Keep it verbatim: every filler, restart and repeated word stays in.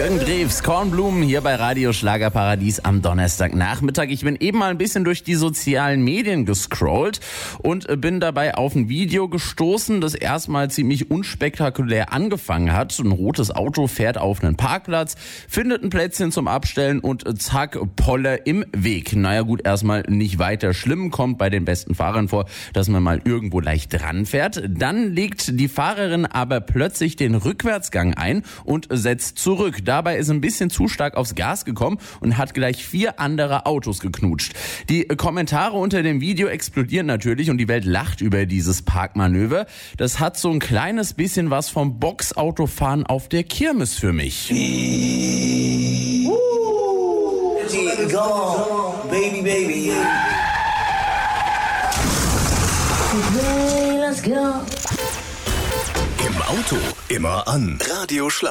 Jürgen Drews, Kornblumen hier bei Radio Schlagerparadies am Donnerstagnachmittag. Ich bin eben mal ein bisschen durch die sozialen Medien gescrollt und bin dabei auf ein Video gestoßen, das erstmal ziemlich unspektakulär angefangen hat. Ein rotes Auto fährt auf einen Parkplatz, findet ein Plätzchen zum Abstellen und zack, Polle im Weg. Naja gut, erstmal nicht weiter schlimm, kommt bei den besten Fahrern vor, dass man mal irgendwo leicht dran fährt. Dann legt die Fahrerin aber plötzlich den Rückwärtsgang ein und setzt zurück. Dabei ist ein bisschen zu stark aufs Gas gekommen und hat gleich vier andere Autos geknutscht. Die Kommentare unter dem Video explodieren natürlich und die Welt lacht über dieses Parkmanöver. Das hat so ein kleines bisschen was vom Boxautofahren auf der Kirmes für mich. Go, baby, baby. Let's go. Im Auto immer an. Radio Schlager.